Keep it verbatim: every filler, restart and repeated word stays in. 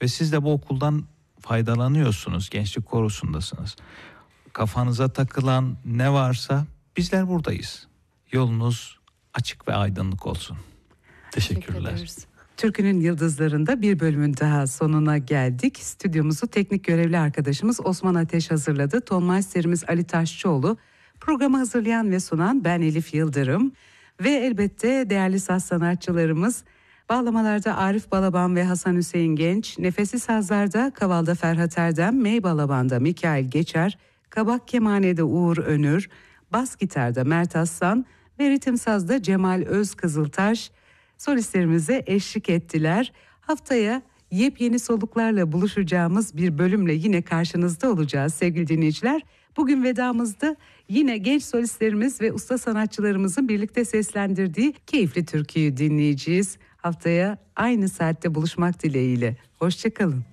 Ve siz de bu okuldan faydalanıyorsunuz. Gençlik korosundasınız. Kafanıza takılan ne varsa bizler buradayız. Yolunuz açık ve aydınlık olsun. Teşekkürler. Teşekkür Türkünün Yıldızlarında bir bölümün daha sonuna geldik. Stüdyomuzu teknik görevli arkadaşımız Osman Ateş hazırladı. Ton Meister'imiz Ali Taşçıoğlu. Programı hazırlayan ve sunan ben Elif Yıldırım. Ve elbette değerli saz sanatçılarımız bağlamalarda Arif Balaban ve Hasan Hüseyin Genç, nefesi sazlarda Kaval'da Ferhat Erdem, Mey Balaban'da Mikail Geçer, Kabak Kemane'de Uğur Önür, bas gitarda Mert Aslan ve ritim sazda Cemal Özkızıltaş solistlerimize eşlik ettiler. Haftaya yepyeni soluklarla buluşacağımız bir bölümle yine karşınızda olacağız sevgili dinleyiciler. Bugün vedamızda yine genç solistlerimiz ve usta sanatçılarımızın birlikte seslendirdiği keyifli türküyü dinleyeceğiz. Haftaya aynı saatte buluşmak dileğiyle. Hoşça kalın.